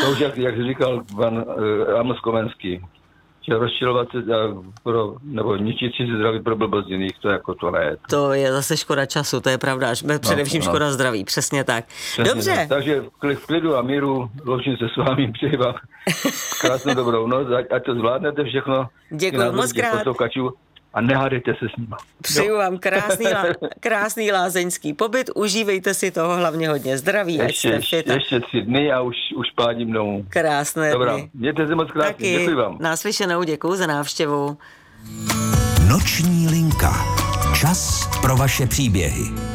To už jak říkal pan Amos Komenský, že rozčilovat se nebo ničit si zdraví pro blbost jiných, to jako to ne. To je zase škoda času, to je pravda, až především škoda zdraví, přesně tak. Přesně Dobře. Tak. Takže v klidu a míru loučím se s vámi, přeji vám krásnou dobrou noc, ať to zvládnete všechno. Děkuji moc krát. A nehádejte se s nima. Přeju vám krásný lázeňský pobyt, užívejte si toho hlavně hodně zdraví. Ještě 3 dny a už pádím domů. Krásné Dobrá, dny. mějte se moc krásně, děkuji vám. Naslyšenou, děkuji za návštěvu. Noční linka. Čas pro vaše příběhy.